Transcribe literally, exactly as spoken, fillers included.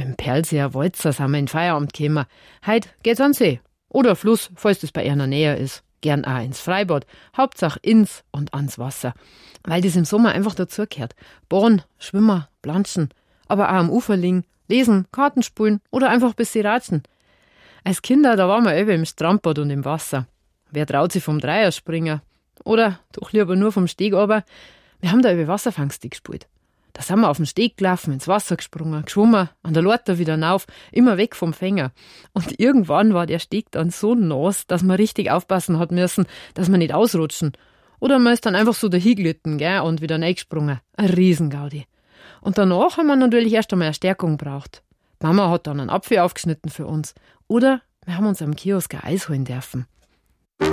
Im Perlseer Walzer sind wir in Feierabend gekommen. Heute geht's an See. Oder Fluss, falls das bei einer näher ist. Gern auch ins Freibad. Hauptsache ins und ans Wasser. Weil das im Sommer einfach dazugehört. Baden, Schwimmen, Planschen. Aber auch am Ufer liegen, lesen, Karten spielen oder einfach ein bisschen ratschen. Als Kinder, da waren wir eben im Strandbad und im Wasser. Wer traut sich vom Dreier springen? Oder doch lieber nur vom Steg runter? Wir haben da über Wasserfangstick gespielt. Da sind wir auf den Steg gelaufen, ins Wasser gesprungen, geschwommen, an der Leiter wieder rauf, immer weg vom Fänger. Und irgendwann war der Steg dann so nass, dass man richtig aufpassen hat müssen, dass wir nicht ausrutschen. Oder man ist dann einfach so dahingelitten, gell, und wieder reingesprungen. Ein Riesengaudi. Und danach haben wir natürlich erst einmal eine Stärkung gebraucht. Mama hat dann einen Apfel aufgeschnitten für uns. Oder wir haben uns am Kiosk ein Eis holen dürfen.